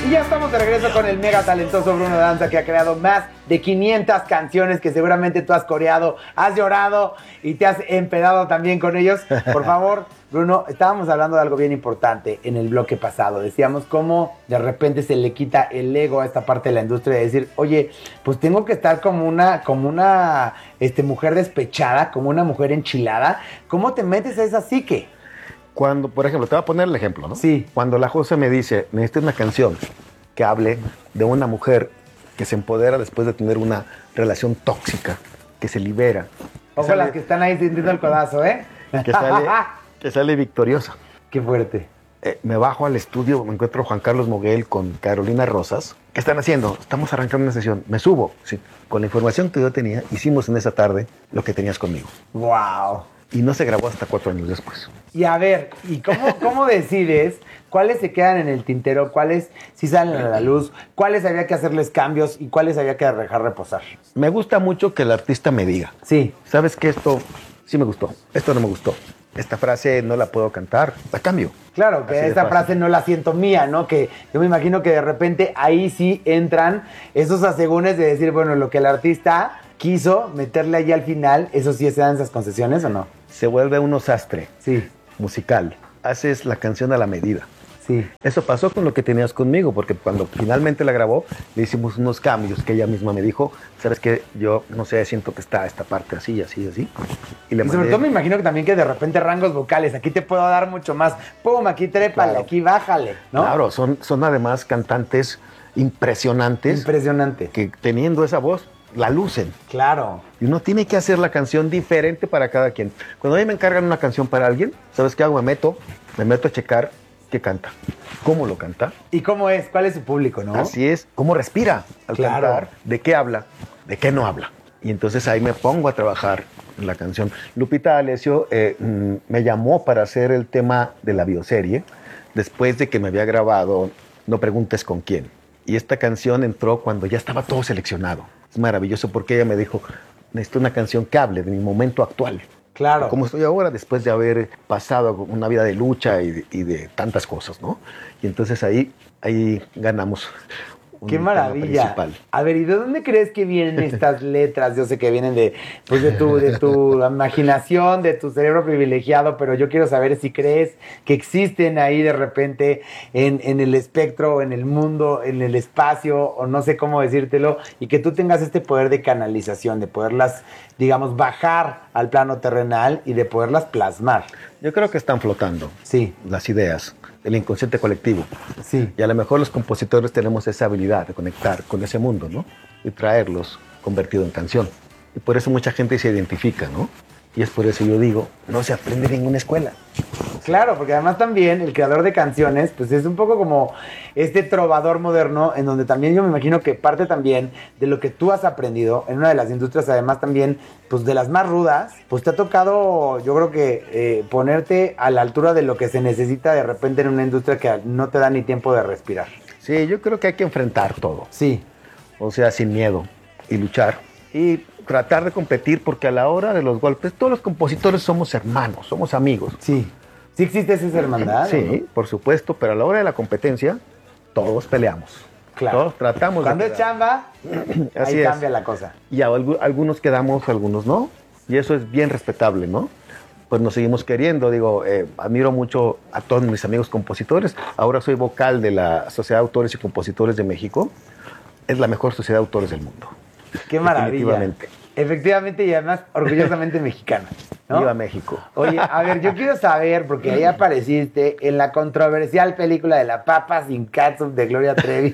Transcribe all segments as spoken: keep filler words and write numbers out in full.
Y ya estamos de regreso con el mega talentoso Bruno Danza, que ha creado más de quinientas canciones que seguramente tú has coreado, has llorado y te has empedado también con ellos. Por favor, Bruno, estábamos hablando de algo bien importante en el bloque pasado. Decíamos cómo de repente se le quita el ego a esta parte de la industria de decir, oye, pues tengo que estar como una, como una este, mujer despechada, como una mujer enchilada. ¿Cómo te metes a esa psique? Cuando, por ejemplo, te voy a poner el ejemplo, ¿no? Sí. Cuando la José me dice, necesito una canción que hable de una mujer que se empodera después de tener una relación tóxica, que se libera. Ojo a las que están ahí sintiendo el codazo, ¿eh? Que sale, que sale victoriosa. Qué fuerte. Eh, me bajo al estudio, me encuentro a Juan Carlos Moguel con Carolina Rosas. ¿Qué están haciendo? Estamos arrancando una sesión. Me subo. Sí. Con la información que yo tenía, hicimos en esa tarde lo que tenías conmigo. ¡Wow! Y no se grabó hasta cuatro años después. Y a ver, ¿y cómo, cómo decides cuáles se quedan en el tintero, cuáles sí salen a la luz, cuáles había que hacerles cambios y cuáles había que dejar reposar? Me gusta mucho que el artista me diga. Sí. ¿Sabes qué? Esto sí me gustó, esto no me gustó. Esta frase no la puedo cantar, la cambio. Claro, que Así de esta fácil. frase no la siento mía, ¿no? Que yo me imagino que de repente ahí sí entran esos asegúnes de decir, bueno, lo que el artista quiso meterle ahí al final, ¿eso sí se dan esas concesiones o no? Se vuelve un sastre Sí, musical. Haces la canción a la medida. sí. Eso pasó con lo que tenías conmigo, porque cuando finalmente la grabó, le hicimos unos cambios que ella misma me dijo, ¿sabes qué? Yo, no sé, siento que está esta parte así, así, así. Y le Y sobre mandé- todo me imagino que también que de repente rangos vocales, aquí te puedo dar mucho más, pum, aquí trépale, Claro. aquí bájale, ¿no? Claro, son, son además cantantes impresionantes Impresionante. que teniendo esa voz la lucen. Claro. Y uno tiene que hacer la canción diferente para cada quien. Cuando a mí me encargan una canción para alguien, ¿sabes qué hago? Me meto, me meto a checar qué canta, cómo lo canta. ¿Y cómo es? ¿Cuál es su público, no? Así es, cómo respira al Claro. cantar, de qué habla, de qué no habla. Y entonces ahí me pongo a trabajar en la canción. Lupita D'Alessio eh, mm, me llamó para hacer el tema de la bioserie después de que me había grabado No preguntes con quién. Y esta canción entró cuando ya estaba todo seleccionado. Es maravilloso porque ella me dijo, necesito una canción que hable de mi momento actual. Claro. Como estoy ahora, después de haber pasado una vida de lucha y de, y de tantas cosas, ¿no? Y entonces ahí, ahí ganamos. Un ¡Qué tema maravilla! principal. A ver, ¿y de dónde crees que vienen estas letras? Yo sé que vienen de, pues de, tu, de tu imaginación, de tu cerebro privilegiado, pero yo quiero saber si crees que existen ahí de repente en, en el espectro, en el mundo, en el espacio, o no sé cómo decírtelo, y que tú tengas este poder de canalización, de poderlas, digamos, bajar al plano terrenal y de poderlas plasmar. Yo creo que están flotando Sí, las ideas, el inconsciente colectivo. sí. Y a lo mejor los compositores tenemos esa habilidad de conectar con ese mundo, ¿no? Y traerlos convertido en canción. Y por eso mucha gente se identifica, ¿no? Y es por eso yo digo, no se aprende en ninguna escuela. Claro, porque además también el creador de canciones, pues es un poco como este trovador moderno, en donde también yo me imagino que parte también de lo que tú has aprendido en una de las industrias, además también, pues de las más rudas, pues te ha tocado, yo creo que eh, ponerte a la altura de lo que se necesita de repente en una industria que no te da ni tiempo de respirar. Sí, yo creo que hay que enfrentar todo. Sí, O sea, sin miedo y luchar y tratar de competir porque a la hora de los golpes todos los compositores somos hermanos, somos amigos. sí. ¿Sí existe esa hermandad? Sí, ¿o no? por supuesto, pero a la hora de la competencia todos peleamos. Claro. Todos tratamos Cuando de es quedar. chamba, Así ahí es. cambia la cosa. Y a algu- algunos quedamos, algunos no. Y eso es bien respetable, ¿no? Pues nos seguimos queriendo. Digo, eh, admiro mucho a todos mis amigos compositores. Ahora soy vocal de la Sociedad de Autores y Compositores de México. Es la mejor sociedad de autores del mundo. Qué maravilla. Definitivamente. Efectivamente, y además orgullosamente mexicana, ¿no? Viva México. Oye, a ver, yo quiero saber, porque ahí apareciste en la controversial película de La Papa sin Catsup de Gloria Trevi.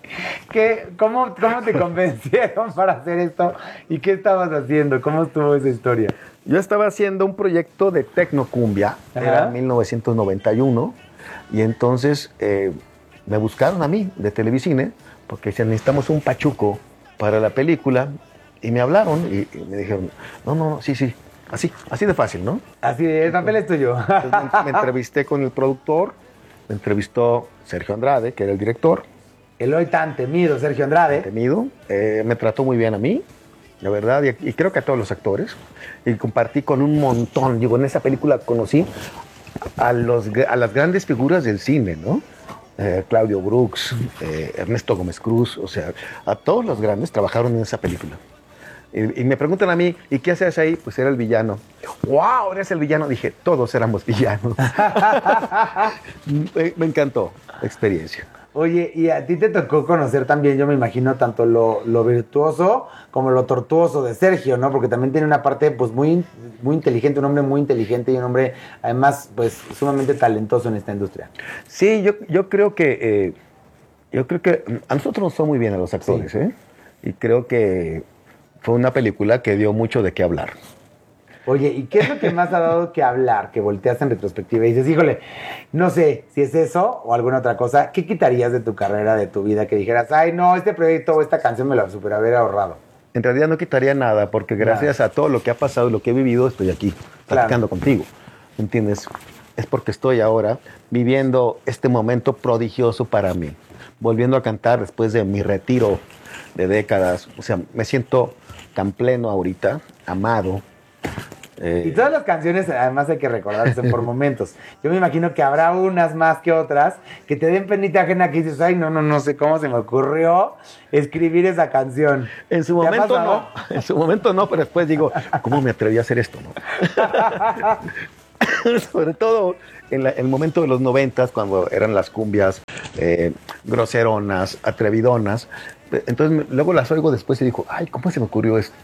¿Qué, cómo, ¿Cómo te convencieron para hacer esto? ¿Y qué estabas haciendo? ¿Cómo estuvo esa historia? Yo estaba haciendo un proyecto de tecnocumbia, Ajá. era mil novecientos noventa y uno, y entonces eh, me buscaron a mí de Televicine, porque decían, necesitamos un pachuco para la película, y me hablaron y, y me dijeron, no, no, no, sí, sí, así, así de fácil, ¿no? Así, el papel es tuyo. Entonces me, me entrevisté con el productor, me entrevistó Sergio Andrade, que era el director, El hoy tan temido Sergio Andrade. temido, eh, me trató muy bien a mí, la verdad, y, y creo que a todos los actores, y compartí con un montón, digo, en esa película conocí a, los, a las grandes figuras del cine, ¿no? eh, Claudio Brooks, eh, Ernesto Gómez Cruz, o sea, a todos los grandes trabajaron en esa película. Y, y me preguntan a mí, ¿y qué hacías ahí? Pues era el villano. ¡Wow! ¿Eres el villano? Dije, todos éramos villanos. me, me encantó la experiencia. Oye, y a ti te tocó conocer también, yo me imagino, tanto lo, lo virtuoso como lo tortuoso de Sergio, ¿no? Porque también tiene una parte, pues, muy, muy inteligente, un hombre muy inteligente y un hombre, además, pues, sumamente talentoso en esta industria. Sí, yo, yo creo que, eh, yo creo que a nosotros nos fue muy bien a los actores, sí. ¿eh? Y creo que fue una película que dio mucho de qué hablar. Oye, ¿y qué es lo que más ha dado que hablar, que volteas en retrospectiva y dices, híjole, no sé si es eso o alguna otra cosa, ¿qué quitarías de tu carrera, de tu vida, que dijeras, ay, no, este proyecto o esta canción me la super haber ahorrado? En realidad no quitaría nada, porque gracias nada. a todo lo que ha pasado y lo que he vivido, estoy aquí, platicando claro. contigo, ¿entiendes? Es porque estoy ahora viviendo este momento prodigioso para mí, volviendo a cantar después de mi retiro de décadas, o sea, me siento tan pleno ahorita, amado. Eh, y todas las canciones, además hay que recordarse por momentos. Yo me imagino que habrá unas más que otras que te den penita ajena que dices, ay, no, no, no sé cómo se me ocurrió escribir esa canción. En su momento no, en su momento no, pero después digo, ¿cómo me atreví a hacer esto? ¿No? Sobre todo en la, el momento de los noventas, cuando eran las cumbias eh, groseronas, atrevidonas. Entonces luego las oigo después y digo, ay, ¿cómo se me ocurrió esto?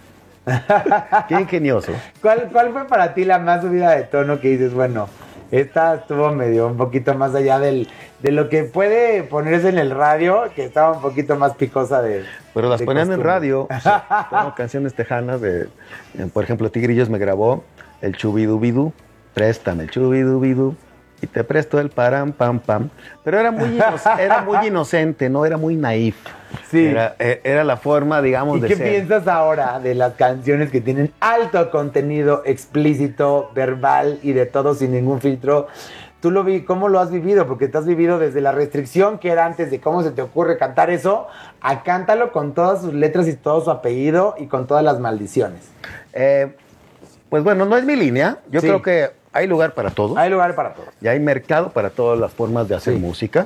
Qué ingenioso. ¿Cuál, ¿Cuál fue para ti la más subida de tono que dices, bueno, esta estuvo medio un poquito más allá del, de lo que puede ponerse en el radio, que estaba un poquito más picosa de... Pero las de ponían costumbre. en radio, o sea, tengo canciones tejanas de, por ejemplo, Tigrillos me grabó el Chubidubidú, préstame el Chubidubidú y te presto el param pam pam, pero era muy, inoc- era muy inocente, no era muy naif. Sí. Era, era la forma, digamos, ¿Y de qué ser. piensas ahora de las canciones que tienen alto contenido explícito, verbal y de todo sin ningún filtro? ¿Tú lo vi, cómo lo has vivido? Porque te has vivido desde la restricción que era antes de cómo se te ocurre cantar eso, a cántalo con todas sus letras y todo su apellido y con todas las maldiciones. Eh, pues bueno, no es mi línea. Yo sí. creo que hay lugar para todos. Hay lugar para todos. Y hay mercado para todas las formas de hacer sí. música.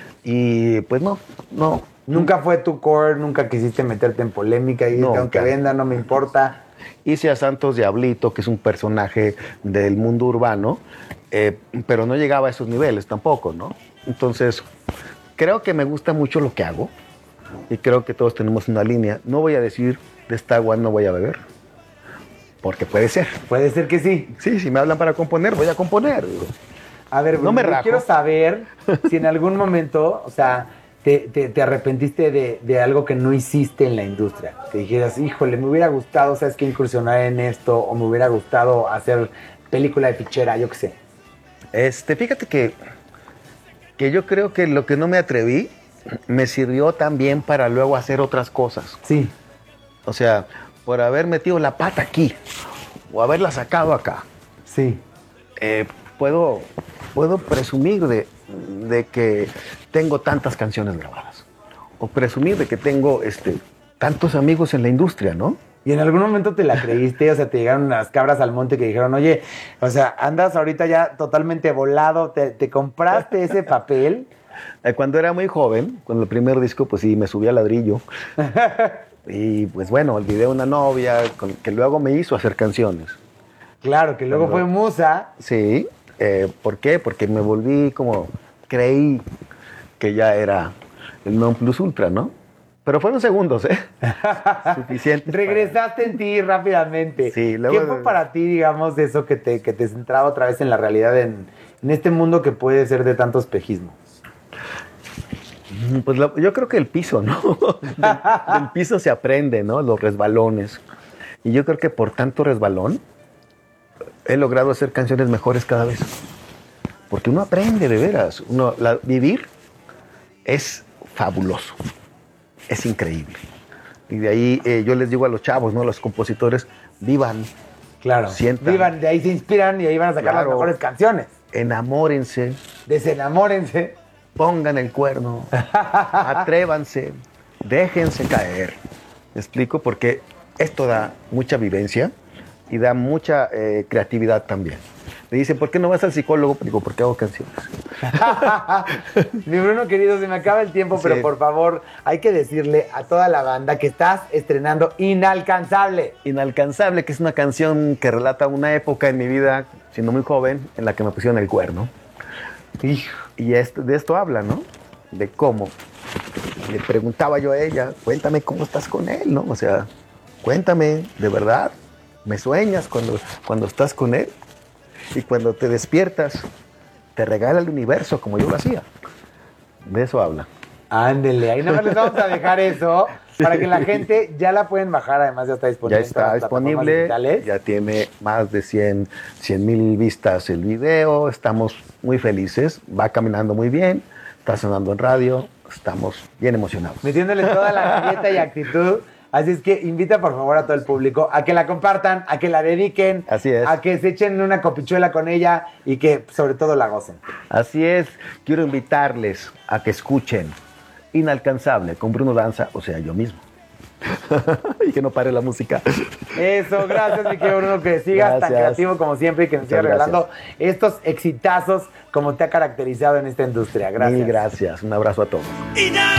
Y pues no, no. Nunca fue tu core, nunca quisiste meterte en polémica y no, aunque venda, no me importa. Hice a Santos Diablito, que es un personaje del mundo urbano, eh, pero no llegaba a esos niveles tampoco, ¿no? Entonces, creo que me gusta mucho lo que hago y creo que todos tenemos una línea. No voy a decir de esta agua no voy a beber, porque puede ser. Puede ser que sí. Sí, si me hablan para componer, voy a componer. A ver, no me rajo. Quiero saber si en algún momento, o sea... Te, te, te arrepentiste de, de algo que no hiciste en la industria. Que dijeras, híjole, me hubiera gustado, ¿sabes qué? Incursionar en esto, o me hubiera gustado hacer película de fichera, yo qué sé. Este, fíjate que, que yo creo que lo que no me atreví me sirvió también para luego hacer otras cosas. Sí. O sea, por haber metido la pata aquí, o haberla sacado acá. Sí. Eh, puedo, puedo presumir de... de que tengo tantas canciones grabadas o presumir de que tengo este, tantos amigos en la industria, ¿no? Y en algún momento te la creíste, o sea, te llegaron las cabras al monte que dijeron, oye, o sea, andas ahorita ya totalmente volado, te, te compraste ese papel. Cuando era muy joven, con el primer disco, pues sí, me subí al ladrillo. Y pues bueno, olvidé una novia con, que luego me hizo hacer canciones. Claro, que luego Cuando, fue musa. Sí. Eh, ¿Por qué? Porque me volví como, creí que ya era el non plus ultra, ¿no? Pero fueron segundos, ¿eh? Suficiente. Regresaste para... en ti rápidamente. Sí, luego... ¿Qué fue para ti, digamos, de eso que te, que te centraba otra vez en la realidad, en, en este mundo que puede ser de tanto espejismo? Pues lo, yo creo que el piso, ¿no? del, del piso se aprende, ¿no? Los resbalones. Y yo creo que por tanto resbalón, he logrado hacer canciones mejores cada vez. Porque uno aprende de veras. Uno, la, vivir es fabuloso. Es increíble. Y de ahí eh, yo les digo a los chavos, ¿no? A los compositores, vivan. Claro. Sientan. Vivan, de ahí se inspiran y ahí van a sacar claro, las mejores canciones. Enamórense. Desenamórense. Pongan el cuerno. Atrévanse. Déjense caer. ¿Me explico? Porque esto da mucha vivencia. Y da mucha eh, creatividad también. Me dicen, ¿por qué no vas al psicólogo? Digo, porque hago canciones. Mi Bruno querido, se me acaba el tiempo, pero Sí. por favor, hay que decirle a toda la banda que estás estrenando Inalcanzable. Inalcanzable, que es una canción que relata una época en mi vida, siendo muy joven, en la que me pusieron el cuerno. Y, y esto- de esto habla, ¿no? De cómo. Le preguntaba yo a ella, cuéntame cómo estás con él, ¿no? O sea, cuéntame, de verdad, ¿me sueñas cuando, cuando estás con él? Y cuando te despiertas, te regala el universo como yo lo hacía. De eso habla. Ándele, ahí nada más les vamos a dejar eso para que la gente ya la pueden bajar, además ya está disponible. Ya en todas está las plataformas disponible, digitales. ya tiene más de cien mil vistas el video, estamos muy felices, va caminando muy bien, está sonando en radio, estamos bien emocionados. Metiéndole toda la galleta y actitud. Así es que invita por favor a todo el público a que la compartan, a que la dediquen, Así es. a que se echen una copichuela con ella y que sobre todo la gocen. Así es, quiero invitarles a que escuchen Inalcanzable con Bruno Danza, o sea, yo mismo. Y que no pare la música. Eso, gracias mi querido Bruno, que sigas tan Gracias. creativo como siempre y que nos Muchas sigas regalando estos exitazos como te ha caracterizado en esta industria. Gracias. Mil gracias, un abrazo a todos.